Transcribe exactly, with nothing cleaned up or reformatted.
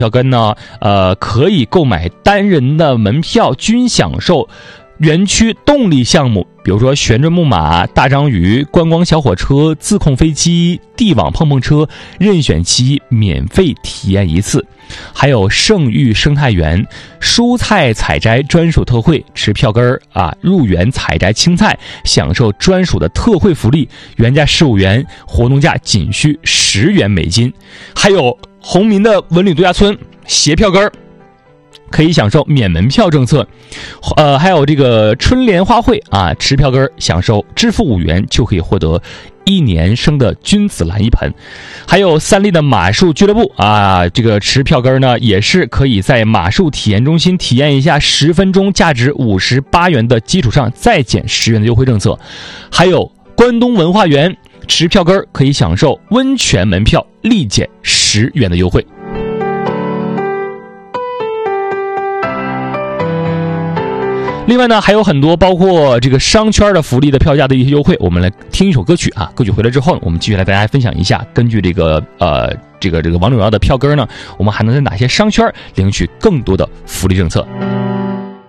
票根呢，呃，可以购买单人的门票，均享受园区动力项目，比如说旋转木马、大章鱼、观光小火车、自控飞机、地网碰碰车，任选其免费体验一次。还有圣域生态园蔬菜采摘专属特惠，持票根儿啊入园采摘青菜，享受专属的特惠福利，原价十五元，活动价仅需十元美金。还有红民的文旅度假村携票根儿，可以享受免门票政策，呃，还有这个春联花卉啊，持票根享受支付五元就可以获得一年生的君子兰一盆，还有三立的马术俱乐部啊，这个持票根呢也是可以在马术体验中心体验一下十分钟，价值五十八元的基础上再减十元的优惠政策，还有关东文化园持票根可以享受温泉门票立减十元的优惠。另外呢，还有很多包括这个商圈的福利的票价的一些优惠，我们来听一首歌曲啊。歌曲回来之后，我们继续来大家分享一下，根据这个呃这个这个王者荣耀的票根呢，我们还能在哪些商圈领取更多的福利政策。